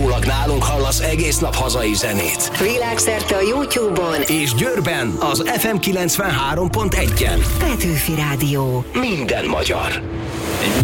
Utólag nálunk hallasz egész nap hazai zenét. Világszerte a YouTube-on És Győrben az FM 93.1-en. Petőfi Rádió. Minden magyar. Egy